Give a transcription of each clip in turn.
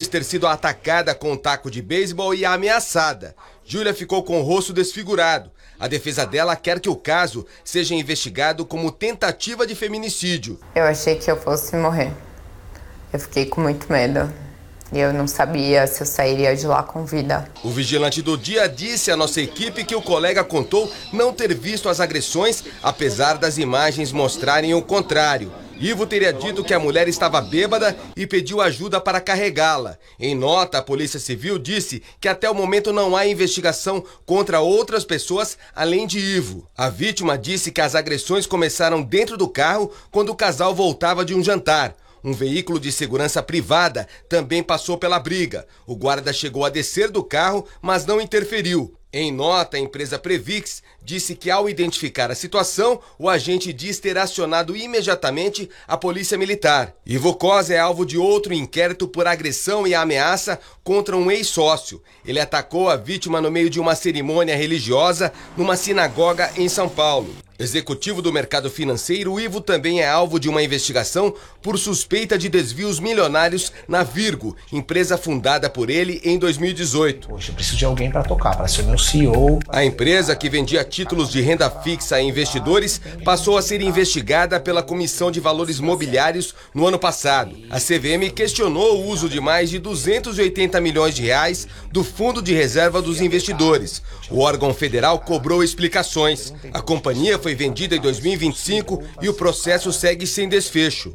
ter sido atacada com um taco de beisebol e ameaçada. Júlia ficou com o rosto desfigurado. A defesa dela quer que o caso seja investigado como tentativa de feminicídio. Eu achei que eu fosse morrer. Eu fiquei com muito medo. E eu não sabia se eu sairia de lá com vida. O vigilante do dia disse à nossa equipe que o colega contou não ter visto as agressões, apesar das imagens mostrarem o contrário. Ivo teria dito que a mulher estava bêbada e pediu ajuda para carregá-la. Em nota, a Polícia Civil disse que até o momento não há investigação contra outras pessoas além de Ivo. A vítima disse que as agressões começaram dentro do carro quando o casal voltava de um jantar. Um veículo de segurança privada também passou pela briga. O guarda chegou a descer do carro, mas não interferiu. Em nota, a empresa Previx disse que ao identificar a situação, o agente diz ter acionado imediatamente a polícia militar. Ivo Cosa é alvo de outro inquérito por agressão e ameaça contra um ex-sócio. Ele atacou a vítima no meio de uma cerimônia religiosa numa sinagoga em São Paulo. Executivo do mercado financeiro, o Ivo também é alvo de uma investigação por suspeita de desvios milionários na Virgo, empresa fundada por ele em 2018. Poxa, eu preciso de alguém para tocar, para ser meu CEO. A empresa, que vendia títulos de renda fixa a investidores, passou a ser investigada pela Comissão de Valores Mobiliários no ano passado. A CVM questionou o uso de mais de 280 milhões de reais do Fundo de Reserva dos Investidores. O órgão federal cobrou explicações. A companhia foi vendida em 2025 e o processo segue sem desfecho.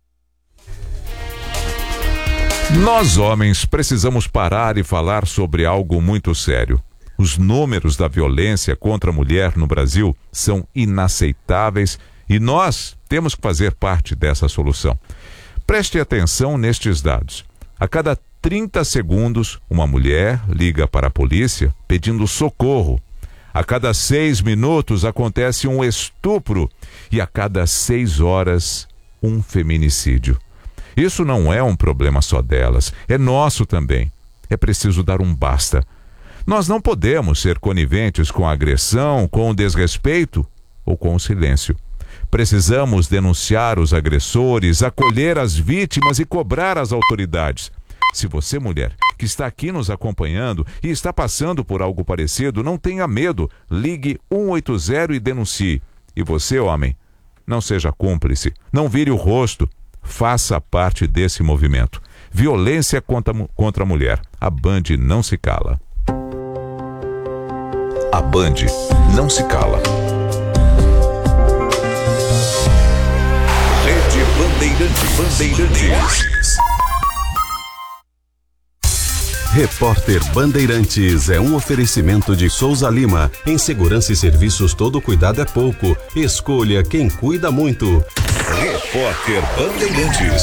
Nós, homens, precisamos parar e falar sobre algo muito sério. Os números da violência contra a mulher no Brasil são inaceitáveis e nós temos que fazer parte dessa solução. Preste atenção nestes dados. A cada 30 segundos, uma mulher liga para a polícia pedindo socorro. A cada 6 minutos acontece um estupro e a cada 6 horas um feminicídio. Isso não é um problema só delas, é nosso também. É preciso dar um basta. Nós não podemos ser coniventes com a agressão, com o desrespeito ou com o silêncio. Precisamos denunciar os agressores, acolher as vítimas e cobrar as autoridades. Se você, mulher, que está aqui nos acompanhando e está passando por algo parecido, não tenha medo, ligue 180 e denuncie. E você, homem, não seja cúmplice, não vire o rosto, faça parte desse movimento. Violência contra a mulher. A Band não se cala. A Band não se cala. Rede Bandeirantes. Repórter Bandeirantes é um oferecimento de Souza Lima. Em segurança e serviços, todo cuidado é pouco. Escolha quem cuida muito. Repórter Bandeirantes.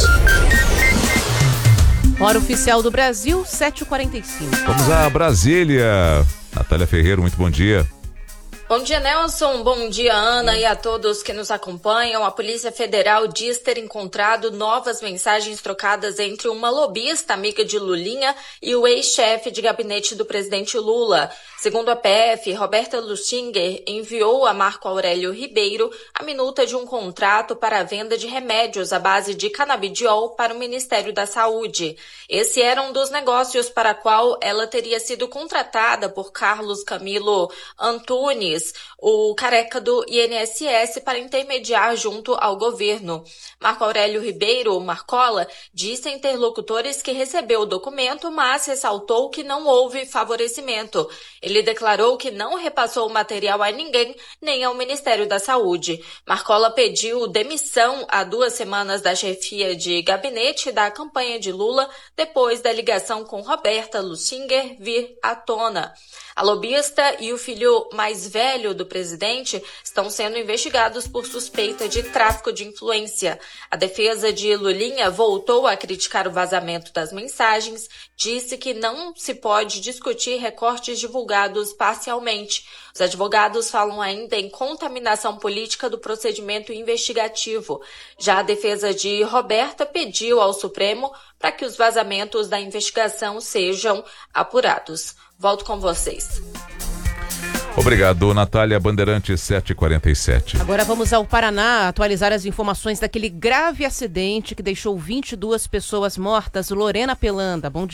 Hora oficial do Brasil, 7h45. Vamos a Brasília. Natália Ferreira, muito bom dia. Bom dia, Nelson. Bom dia, Ana, e a todos que nos acompanham. A Polícia Federal diz ter encontrado novas mensagens trocadas entre uma lobista amiga de Lulinha e o ex-chefe de gabinete do presidente Lula. Segundo a PF, Roberta Lustinger enviou a Marco Aurélio Ribeiro a minuta de um contrato para a venda de remédios à base de canabidiol para o Ministério da Saúde. Esse era um dos negócios para o qual ela teria sido contratada por Carlos Camilo Antunes, o careca do INSS, para intermediar junto ao governo. Marco Aurélio Ribeiro, Marcola, disse a interlocutores que recebeu o documento, mas ressaltou que não houve favorecimento. Ele declarou que não repassou o material a ninguém, nem ao Ministério da Saúde. Marcola pediu demissão há 2 semanas da chefia de gabinete da campanha de Lula, depois da ligação com Roberta Lustinger vir à tona. A lobista e o filho mais velho do presidente estão sendo investigados por suspeita de tráfico de influência. A defesa de Lulinha voltou a criticar o vazamento das mensagens, disse que não se pode discutir recortes divulgados parcialmente. Os advogados falam ainda em contaminação política do procedimento investigativo. Já a defesa de Roberta pediu ao Supremo para que os vazamentos da investigação sejam apurados. Volto com vocês. Obrigado, Natália. Bandeirantes 7h47. Agora vamos ao Paraná atualizar as informações daquele grave acidente que deixou 22 pessoas mortas. Lorena Pelanda, bom dia.